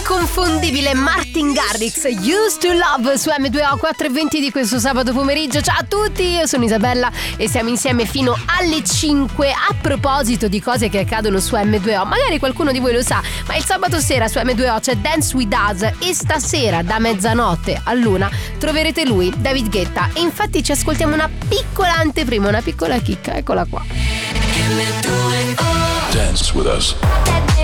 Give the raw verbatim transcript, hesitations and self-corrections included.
l'inconfondibile Martin Garrix, Used to Love su M due O quattro e venti di questo sabato pomeriggio. Ciao a tutti, io sono Isabella e siamo insieme fino alle cinque. A proposito di cose che accadono su M due O, magari qualcuno di voi lo sa, ma il sabato sera su M due O c'è Dance With Us e stasera da mezzanotte a luna troverete lui, David Guetta. E infatti ci ascoltiamo una piccola anteprima, una piccola chicca, eccola qua. Dance with us.